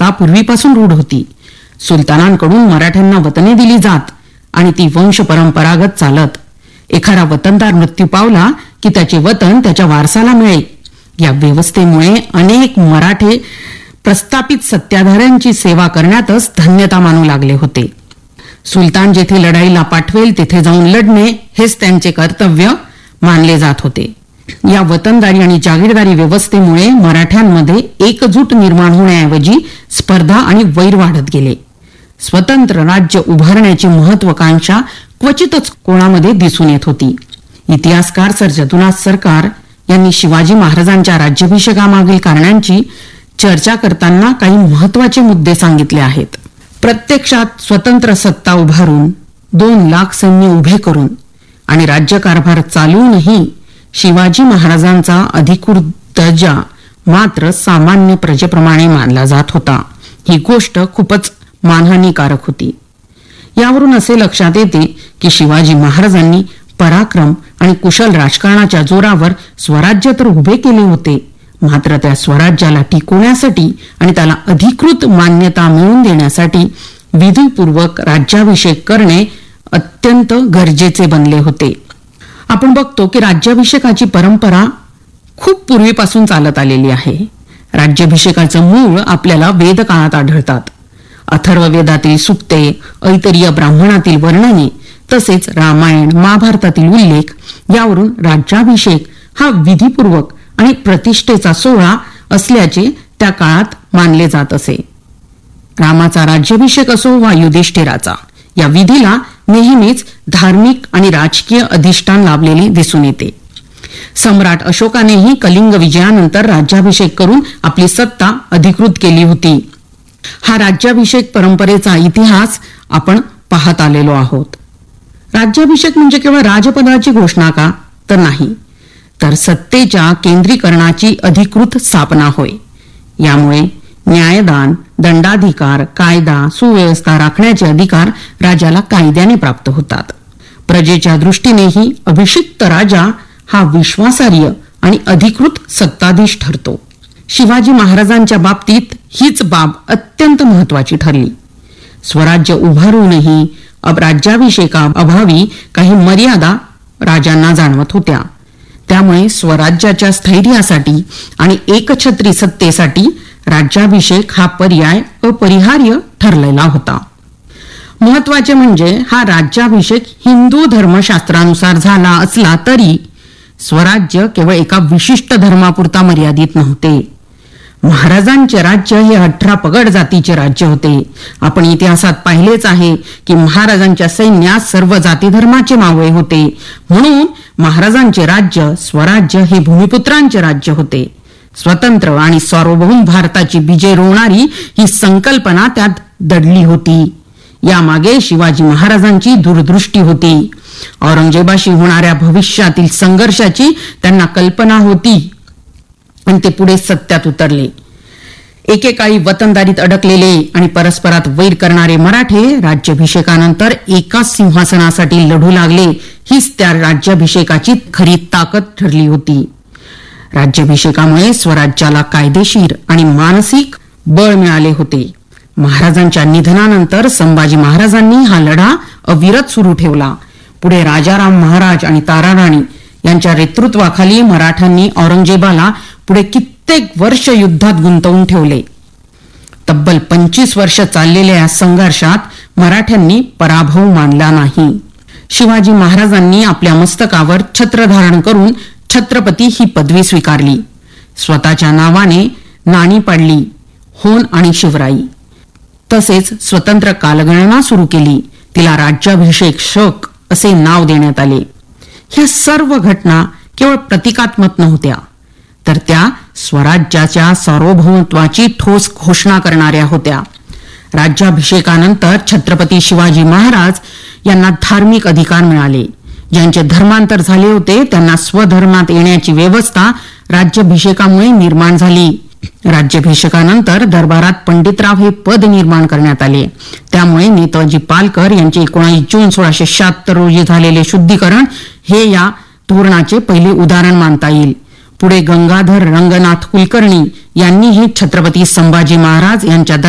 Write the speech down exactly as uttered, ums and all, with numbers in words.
प्रथा पूर्वीपासून रूढ होती. सुलतानांकडून मराठ्यांना वतने दिली जात आणि ती वंश परंपरागत चालत. एखादा वतनदार मृत्यू पावला की त्याचे वतन त्याच्या वारसाला मिळे. या व्यवस्थेमुळे अनेक मराठे प्रस्थापित सत्ताधाऱ्यांची सेवा करण्यातच धन्यता मानू लागले होते. सुलतान जेथे लढाईला पाठवेल तेथे जाऊन लढणे हेच त्यांचे कर्तव्य मानले जात होते. या वतनदारी आणि जागीरदारी व्यवस्थेमुळे मराठ्यांमध्ये एकजूट निर्माण होण्याऐवजी स्पर्धा आणि वैर वाढत गेले. स्वतंत्र राज्य उभारण्याची महत्वाकांक्षा क्वचितच कोणामध्ये दिसून येत होती. इतिहासकार सर जदुनाथ सरकार यांनी शिवाजी महाराजांच्या राज्याभिषेकामागील कारणांची चर्चा करताना काही महत्वाचे मुद्दे सांगितले आहेत. प्रत्यक्षात स्वतंत्र सत्ता उभारून दोन लाख सैन्य उभे करून आणि राज्यकारभार चालवूनही शिवाजी महाराजांचा अधिकृत दर्जा मात्र सामान्य प्रजेप्रमाणे मानला जात होता. ही गोष्ट खूपच मानहानीकारक होती. यावरून असे लक्षात येते की शिवाजी महाराजांनी पराक्रम आणि कुशल राजकारणाच्या जोरावर स्वराज्य तर उभे केले होते, मात्र त्या स्वराज्याला टिकवण्यासाठी आणि त्याला अधिकृत मान्यता मिळवून देण्यासाठी विधीपूर्वक राज्याभिषेक करणे अत्यंत गरजेचे बनले होते. आपण बघतो की राज्याभिषेकाची परंपरा खूप पूर्वीपासून चालत आलेली आहे. राज्याभिषेकाचं मूळ आपल्याला वेदकाळात आढळतात. अथर्ववेदातील सुक्ते, ऐतरीय ब्राह्मणातील वर्णने तसेच रामायण महाभारतातील उल्लेख यावरून राज्याभिषेक हा विधीपूर्वक आणि प्रतिष्ठेचा सोहळा असल्याचे त्या काळात मानले जात असे. रामाचा राज्याभिषेक असो वा युधिष्ठिराचा, या विधीला नेहमीच धार्मिक आणि राजकीय अधिष्ठान लाभलेले दिसून येते. सम्राट अशोकानेही कलिंग विजयानंतर राज्याभिषेक करून आपली सत्ता अधिकृत केली होती. हा राज्याभिषेक परंपरेचा इतिहास आपण पाहत आलेलो आहोत. राज्याभिषेक म्हणजे केवळ राजपदाची घोषणा का? तर नाही, तर सत्तेच्या केंद्रीकरणाची अधिकृत स्थापना होय. यामुळे न्यायदान, दंडाधिकार, कायदा सुव्यवस्था राखण्याचे अधिकार राजाला कायद्याने प्राप्त होतात. प्रजेच्या दृष्टीनेही अभिषिक्त राजा हा विश्वासार्ह आणि अधिकृत सत्ताधीश ठरतो. शिवाजी महाराजांच्या बाबतीत हीच बाब अत्यंत महत्वाची ठरली. स्वराज्य उभारूनही राज्याभिषेका अभावी काही मर्यादा राजांना जाणवत होत्या. त्यामुळे स्वराज्याच्या स्थैर्यासाठी आणि एकछत्री सत्तेसाठी राज्याभिषेक हा पर्याय अपरिहार्य ठरलेला होता. महत्वाचे म्हणजे हा राज्याभिषेक हिंदू धर्मशास्त्रानुसार झाला असला तरी स्वराज्य केवळ एका विशिष्ट धर्मापुरता मर्यादित नव्हते. महाराजांचे राज्य हे अठरा पगड जातीचे राज्य होते. आपण इतिहासात पाहिलेच आहे की महाराजांच्या सैन्यात सर्व जाती धर्माचे मावळे होते. म्हणून महाराजांचे राज्य स्वराज्य हे भूमिपुत्रांचे राज्य होते. स्वतंत्र आणि सार्वभौम भारताची बीजे रोवणारी ही संकल्पना त्यात दडली होती. यामागे शिवाजी महाराजांची दूरदृष्टी होती. औरंगजेबाशी होणाऱ्या भविष्यातील संघर्षाची त्यांना कल्पना होती आणि ते पुढे सत्यात उतरले. एकेकाळी वतनदारीत अडकलेले आणि परस्परात वैर करणारे मराठे राज्याभिषेकानंतर एकाच सिंहासनासाठी लढू लागले. हीच त्या राज्याभिषेकाची खरी ताकद ठरली होती. राज्याभिषेकामुळे स्वराज्याला कायदेशीर आणि मानसिक बळ मिळाले होते. महाराजांच्या निधनानंतर संभाजी महाराजांनी हा लढा अविरत सुरू ठेवला. पुढे राजाराम महाराज आणि ताराराणी यांच्या नेतृत्वाखाली मराठ्यांनी औरंगजेबाला पुढे कित्येक वर्ष युद्धात गुंतवून ठेवले. तब्बल पंचवीस वर्ष चाललेल्या या संघर्षात मराठ्यांनी पराभव मानला नाही. शिवाजी महाराजांनी आपल्या मस्तकावर छत्र धारण करून छत्रपती ही पदवी स्वीकारली. स्वतःच्या नावाने नाणी पाडली, होन आणि शिवराई. तसेच स्वतंत्र कालगणना सुरू केली. तिला राज्याभिषेक शक असे नाव देण्यात आले. ह्या सर्व घटना केवळ प्रतिकात्मक नव्हत्या, तर त्या स्वराज्याच्या सार्वभौमत्वाची ठोस घोषणा करणाऱ्या होत्या. राज्याभिषेकानंतर छत्रपती शिवाजी महाराज यांना धार्मिक अधिकार मिळाले. ज्यांचे धर्मांतर झाले होते त्यांना स्वधर्मात येण्याची व्यवस्था राज्याभिषेकामुळे निर्माण झाली. राज्याभिषेकानंतर दरबारात पंडितराव हे पद निर्माण करण्यात आले. त्यामुळे नेताजी पालकर यांचे एकोणीस जून सोळाशे शहात्तर रोजी झालेले शुद्धीकरण हे या धोरणाचे पहिले उदाहरण मानता येईल. पुढे गंगाधर रंगनाथ कुलकर्णी यांनीही छत्रपती संभाजी महाराज यांच्या